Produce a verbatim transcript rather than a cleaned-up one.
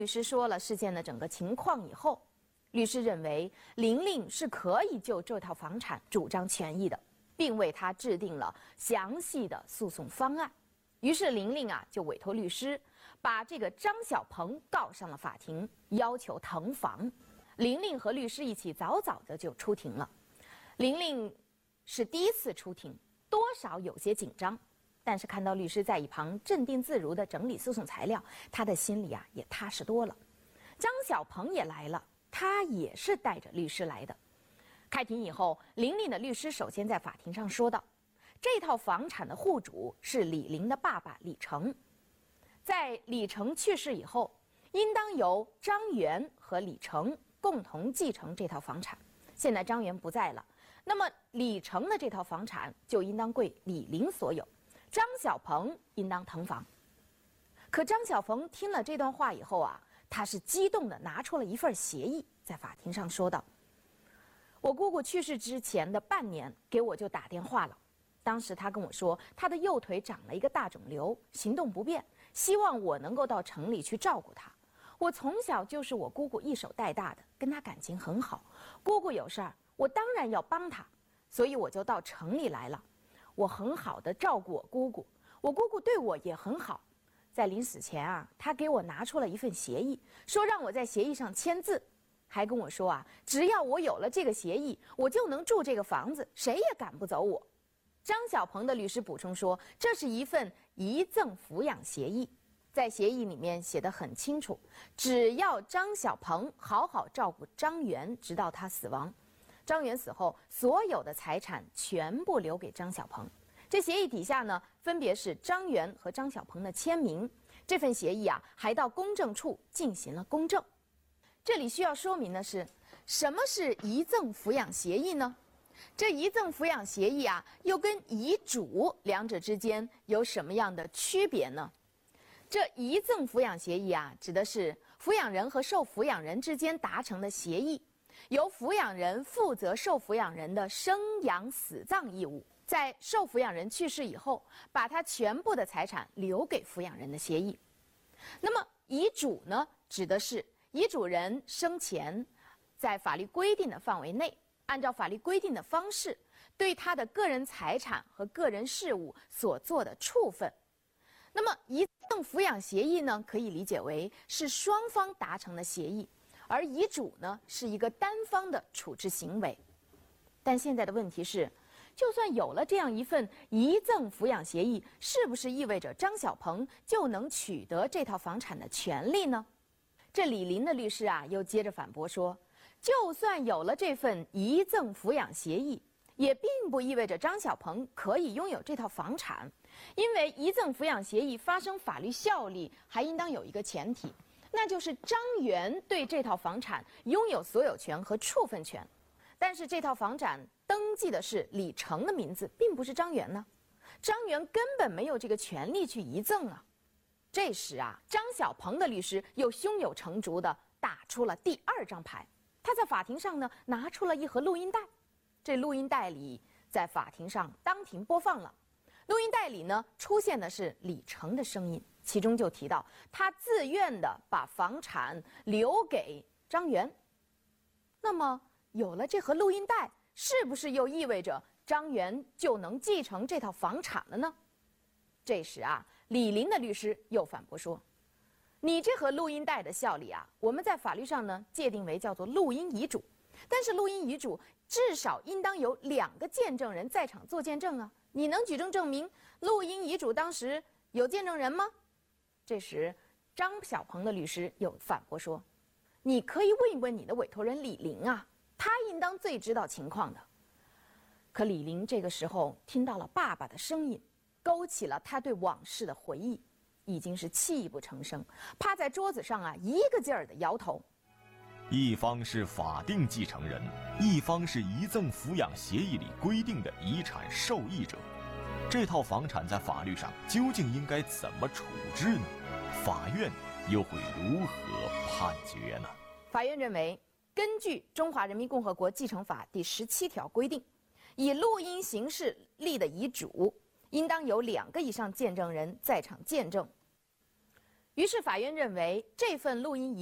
律师说了事件的整个情况以后，律师认为玲玲是可以就这套房产主张权益的，并为他制定了详细的诉讼方案。于是玲玲啊就委托律师把这个张小鹏告上了法庭，要求腾房。玲玲和律师一起早早的就出庭了。玲玲是第一次出庭，多少有些紧张，但是看到律师在一旁镇定自如地整理诉讼材料，他的心里啊也踏实多了。张小鹏也来了，他也是带着律师来的。开庭以后，玲玲的律师首先在法庭上说道，这套房产的户主是李玲的爸爸李成，在李成去世以后，应当由张元和李成共同继承这套房产。现在张元不在了，那么李成的这套房产就应当归李玲所有，张小鹏应当腾房。可张小鹏听了这段话以后啊，他是激动地拿出了一份协议，在法庭上说道，我姑姑去世之前的半年给我就打电话了，当时他跟我说他的右腿长了一个大肿瘤，行动不便，希望我能够到城里去照顾他。我从小就是我姑姑一手带大的，跟他感情很好，姑姑有事儿我当然要帮她，所以我就到城里来了。我很好的照顾我姑姑，我姑姑对我也很好。在临死前啊，他给我拿出了一份协议，说让我在协议上签字，还跟我说啊，只要我有了这个协议，我就能住这个房子，谁也赶不走我。张小鹏的律师补充说，这是一份遗赠抚养协议，在协议里面写得很清楚，只要张小鹏好好照顾张元直到他死亡，张元死后所有的财产全部留给张小鹏。这协议底下呢，分别是张元和张小鹏的签名。这份协议啊，还到公证处进行了公证。这里需要说明的是，什么是遗赠抚养协议呢？这遗赠抚养协议啊，又跟遗嘱两者之间有什么样的区别呢？这遗赠抚养协议啊，指的是抚养人和受抚养人之间达成的协议，由抚养人负责受抚养人的生养死葬义务，在受抚养人去世以后，把他全部的财产留给抚养人的协议。那么遗嘱呢，指的是遗嘱人生前在法律规定的范围内，按照法律规定的方式，对他的个人财产和个人事务所做的处分。那么遗赠抚养协议呢，可以理解为是双方达成的协议，而遗嘱呢，是一个单方的处置行为。但现在的问题是，就算有了这样一份遗赠抚养协议，是不是意味着张小鹏就能取得这套房产的权利呢？这李玲的律师啊，又接着反驳说，就算有了这份遗赠抚养协议，也并不意味着张小鹏可以拥有这套房产，因为遗赠抚养协议发生法律效力，还应当有一个前提，那就是张元对这套房产拥有所有权和处分权。但是这套房产登记的是李成的名字，并不是张元呢，张元根本没有这个权利去遗赠啊。这时啊，张小鹏的律师又胸有成竹地打出了第二张牌，他在法庭上呢拿出了一盒录音带，这录音带里在法庭上当庭播放了。录音带里呢出现的是李成的声音，其中就提到他自愿地把房产留给张元。那么有了这盒录音带，是不是又意味着张元就能继承这套房产了呢？这时啊，李玲的律师又反驳说，你这盒录音带的效力啊，我们在法律上呢界定为叫做录音遗嘱，但是录音遗嘱至少应当有两个见证人在场做见证啊，你能举证证明录音遗嘱当时有见证人吗？这时张小鹏的律师又反驳说，你可以问一问你的委托人李玲啊，他应当最知道情况的。可李玲这个时候听到了爸爸的声音，勾起了他对往事的回忆，已经是泣不成声，趴在桌子上啊，一个劲儿的摇头。 一方是法定继承人，一方是遗赠抚养协议里规定的遗产受益者，这套房产在法律上究竟应该怎么处置呢？法院又会如何判决呢？ 法院认为，根据《中华人民共和国继承法》第十七条规定，以录音形式立的遗嘱应当有两个以上见证人在场见证。 于是法院认为这份录音